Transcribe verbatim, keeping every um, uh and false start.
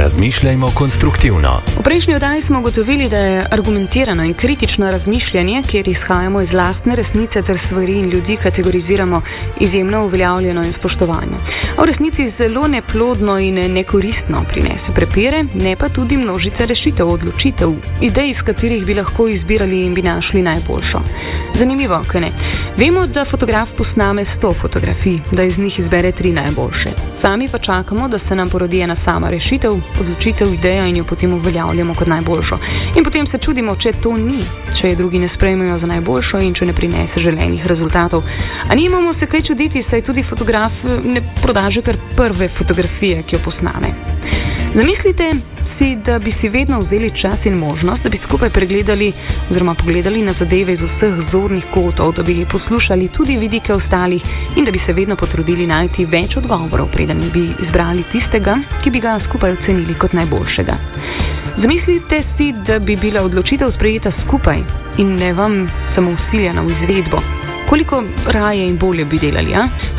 Razmišljajmo konstruktivno. V prejšnji oddaji smo ugotovili, da je argumentirano in kritično razmišljanje, kjer izhajamo iz lastne resnice ter stvari in ljudi kategoriziramo, izjemno uveljavljeno in spoštovano. A v resnici zelo neplodno in nekoristno prinese prepire, ne pa tudi množice rešitev, odločitev, idej, iz katerih bi lahko izbirali in bi našli najboljšo. Zanimivo, kaj ne? Vemo, da fotograf posname sto fotografij, da iz njih izbere tri najboljše. Sami pa čakamo, da se nam porodi ena sama rešitev, odločitev, ideja in jo potem uveljavljamo kot najboljšo. In potem se čudimo, če to ni, če je drugi ne sprejmejo za najboljšo in če ne prinese želenih rezultatov. A nimamo se kaj čuditi, saj tudi fotograf ne proda že kar prve fotografije, ki jo posname. Zamislite si, da bi si vedno vzeli čas in možnost, da bi skupaj pregledali oziroma pogledali na zadeve iz vseh zornih kotov, da bi poslušali tudi vidike ostalih in da bi se vedno potrudili najti več odgovorov, preden bi izbrali tistega, ki bi ga skupaj ocenili kot najboljšega. Zamislite si, da bi bila odločitev sprejeta skupaj in ne vam samo vsiljena v izvedbo. Koliko raje in bolje bi delali, a?